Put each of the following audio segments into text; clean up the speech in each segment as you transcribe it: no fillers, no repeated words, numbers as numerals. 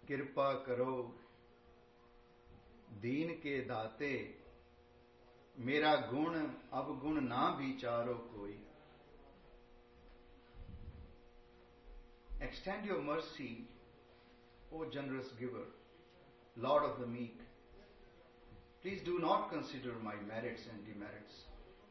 कृपा करो दीन के दाते, मेरा गुण अवगुण ना विचारो कोई. Extend your mercy, O generous giver, Lord of the meek. Please do not consider my merits and demerits.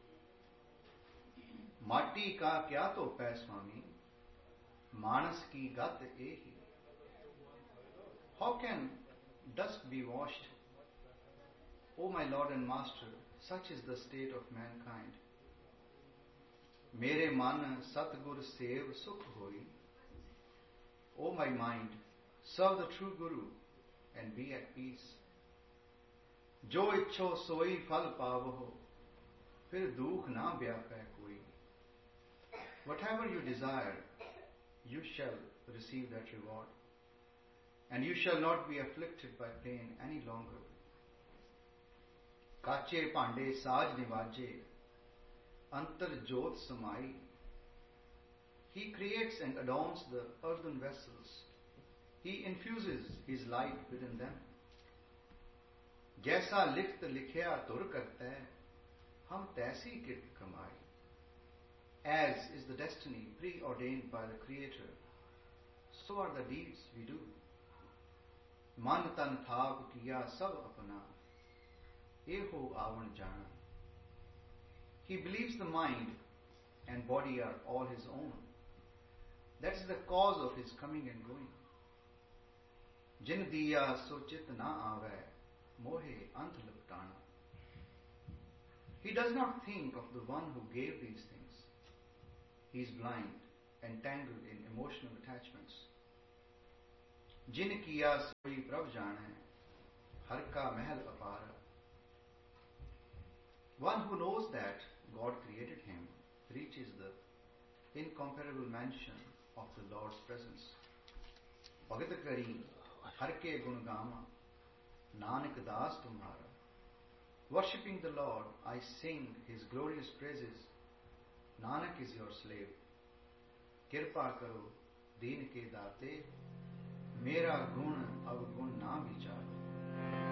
माटी का क्या तो पै स्वामी, मानस की गत एही. How can dust be washed? O my Lord and Master, such is the state of mankind. मेरे मन सतगुर सेव सुख होई. O my mind, serve the true Guru and be at peace. जो इच्छो सोई फल पावो, फिर दुख ना व्यापै कोई. Whatever you desire, you shall receive that reward, and you shall not be afflicted by pain any longer. काचे भांडे साज निवाजे, अंतर जोत समाई. He creates and adorns the earthen vessels. He infuses his light within them. जैसा लिखत लिखया तुर करता है, हम तैसी कित कमाई. As is the destiny preordained by the Creator, so are the deeds we do. मन तन थाप किया सब अपना, एहो आवन जाना. He believes the mind and body are all his own. That is the cause of his coming and going. जिन दिया सो चित ना आवे, मोहे अंत लपटाना. He does not think of the one who gave these things. He is blind, entangled in emotional attachments. जिन किया सोई प्रभ जाने, हर का महल अपार. One who knows that God created him reaches the incomparable mansion of the Lord's presence. भगत करी हर के गुण gamma, Nanak दास तुम्हारा. Worshipping the Lord, I sing his glorious praises. Nanak is your slave. कृपा करो दीन के दाते, मेरा गुण अवगुण ना विचारो.